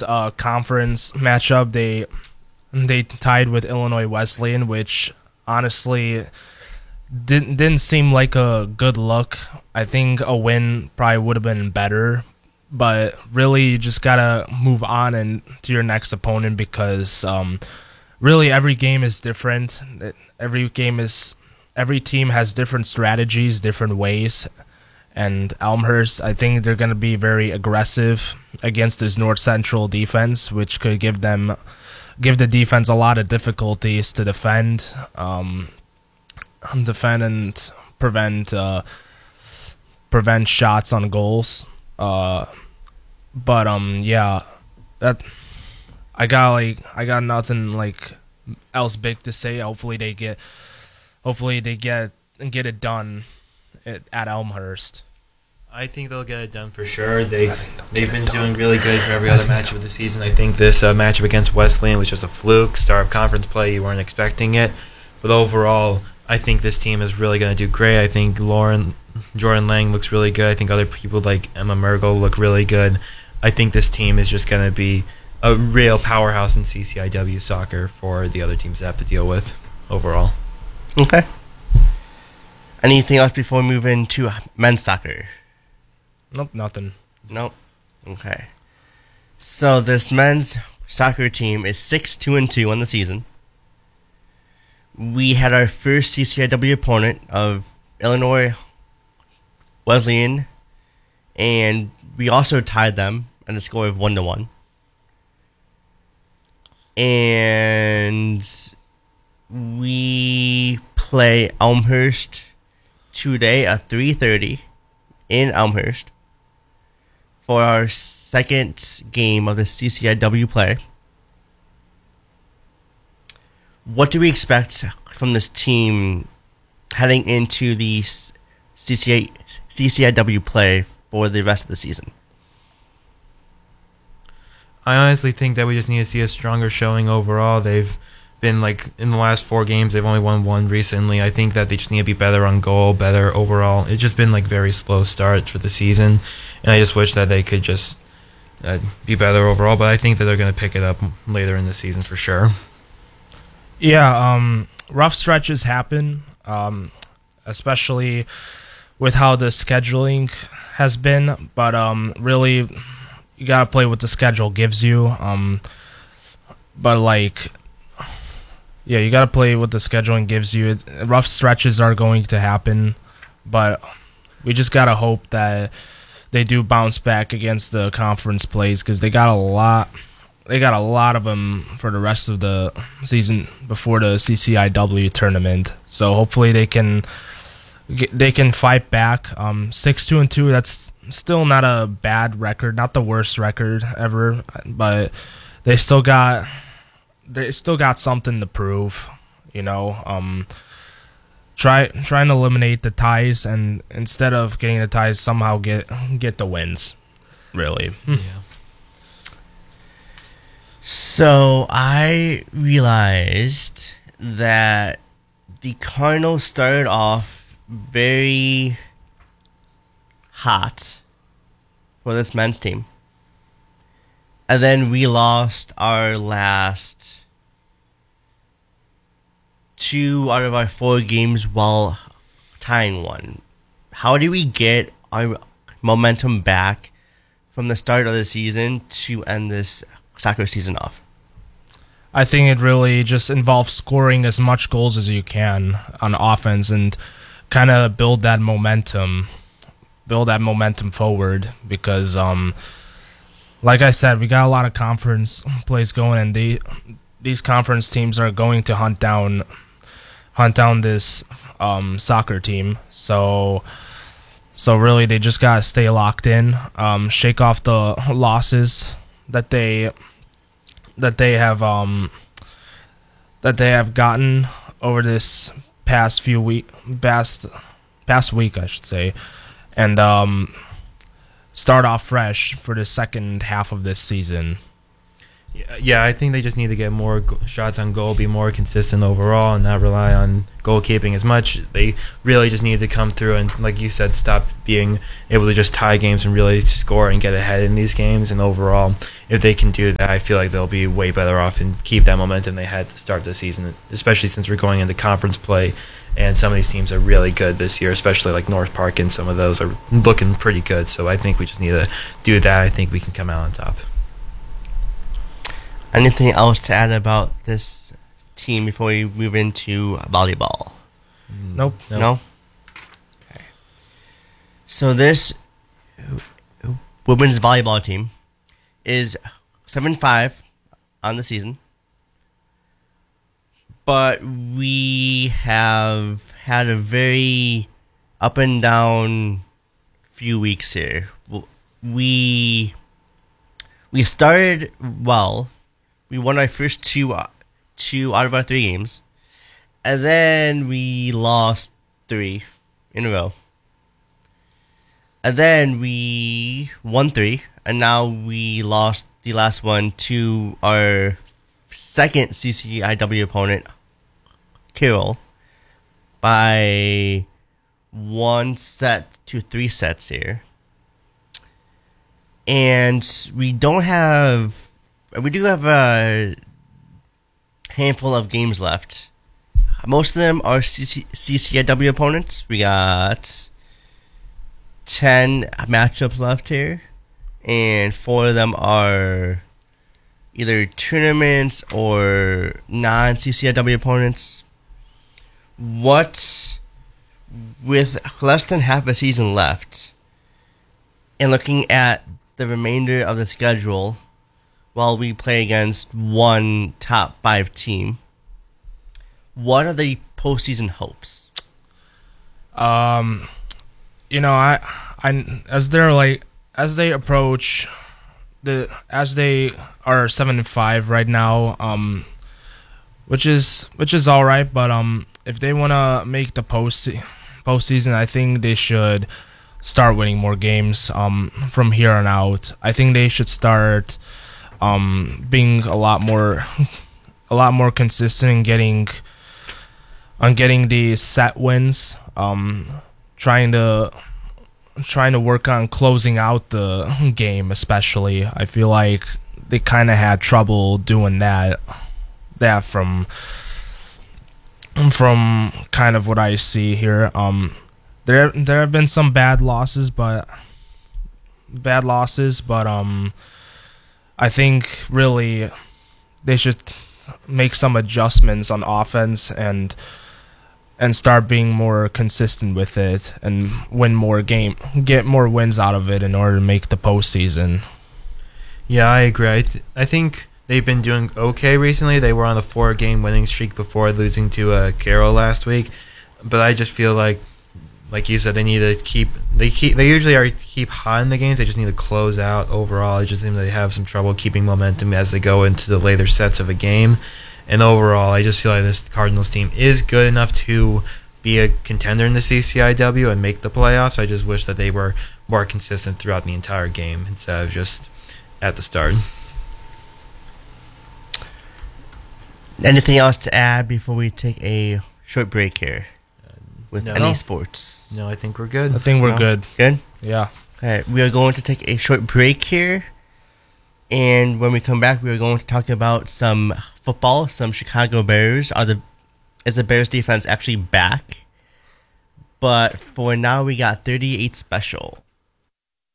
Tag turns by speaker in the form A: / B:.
A: conference matchup, they tied with Illinois Wesleyan, which honestly didn't seem like a good look. I think a win probably would have been better, but really you just gotta move on and to your next opponent because really every game is different. Every team has different strategies, different ways. And Elmhurst, I think they're going to be very aggressive against this North Central defense, which could give the defense a lot of difficulties to defend and prevent shots on goals. Yeah, that I got nothing else big to say. Hopefully they get it done at Elmhurst.
B: I think they'll get it done for sure. They've been doing really good for every other matchup of the season. I think this matchup against Wesleyan was just a fluke, start of conference play. You weren't expecting it. But overall, I think this team is really going to do great. I think Jordan Lang looks really good. I think other people like Emma Mergel look really good. I think this team is just going to be a real powerhouse in CCIW soccer for the other teams to have to deal with overall.
C: Okay. Anything else before we move into men's soccer?
A: Nope, nothing.
C: Nope. Okay. So this men's soccer team is 6-2-2 on the season. We had our first CCIW opponent of Illinois Wesleyan, and we also tied them at a score of 1-1. And we play Elmhurst today at 3:30 in Elmhurst for our second game of the CCIW play. What do we expect from this team heading into the CCIW play for the rest of the season?
B: I honestly think that we just need to see a stronger showing overall. They've been in the last 4 games, they've only won 1 recently. I think that they just need to be better on goal, better overall. It's just been very slow start for the season, and I just wish that they could just be better overall. But I think that they're going to pick it up later in the season for sure.
A: Yeah, rough stretches happen, especially with how the scheduling has been. But really, you gotta play what the schedule gives you. Yeah, you gotta play what the scheduling gives you. Rough stretches are going to happen, but we just gotta hope that they do bounce back against the conference plays because they got a lot of them for the rest of the season before the CCIW tournament. So hopefully they can fight back. 6-2-2. That's still not a bad record, not the worst record ever, but they still got something to prove. Try and eliminate the ties, and instead of getting the ties, somehow get the wins. Really.
B: Yeah.
C: So I realized that the Cardinals started off very hot for this men's team. And then we lost our last 2 out of our 4 games while tying 1. How do we get our momentum back from the start of the season to end this soccer season off?
A: I think it really just involves scoring as much goals as you can on offense and kind of build that momentum forward because like I said, we got a lot of conference plays going, and these conference teams are going to hunt down this soccer team. So really, they just gotta stay locked in, shake off the losses that they have gotten over this past week, I should say, and start off fresh for the second half of this season.
B: Yeah, I think they just need to get more shots on goal, be more consistent overall, and not rely on goalkeeping as much. They really just need to come through and, like you said, stop being able to just tie games and really score and get ahead in these games. And overall, if they can do that, I feel like they'll be way better off and keep that momentum they had to start the season, especially since we're going into conference play. And some of these teams are really good this year, especially like North Park, and some of those are looking pretty good. So I think we just need to do that. I think we can come out on top.
C: Anything else to add about this team before we move into volleyball?
A: Nope.
C: No? Okay. So this women's volleyball team is 7-5 on the season. But we have had a very up and down few weeks here. We started well. We won our first two out of our 3 games, and then we lost 3 in a row. And then we won 3, and now we lost the last one to our second CCIW opponent, Carroll, by 1 set to 3 sets here. And we do have a handful of games left. Most of them are CCIW opponents. We got 10 matchups left here, and 4 of them are either tournaments or non-CCIW opponents. With less than half a season left, and looking at the remainder of the schedule, while we play against one top 5 team, what are the postseason hopes?
A: You know, I as they are 7-5 right now, which is all right, but if they want to make the postseason, I think they should start winning more games from here on out. I think they should start being a lot more consistent in getting the set wins, trying to work on closing out the game. Especially, I feel like they kind of had trouble doing that from kind of what I see here. There have been some bad losses, but I think really they should make some adjustments on offense and start being more consistent with it and get more wins out of it in order to make the postseason.
B: Yeah, I agree. I think they've been doing okay recently. They were on a 4-game winning streak before losing to Carroll last week, but I just feel like you said, they need to they usually keep hot in the games. They just need to close out overall. I just think they have some trouble keeping momentum as they go into the later sets of a game. And overall, I just feel like this Cardinals team is good enough to be a contender in the CCIW and make the playoffs. I just wish that they were more consistent throughout the entire game instead of just at the start.
C: Anything else to add before we take a short break here with
B: No.
C: any sports?
B: No, I think we're good.
A: I think we're
C: No?
A: good.
C: Good?
A: Yeah.
C: Okay, we are going to take a short break here. And when we come back, we are going to talk about some football, some Chicago Bears. Is the Bears defense actually back? But for now, we got 38 special.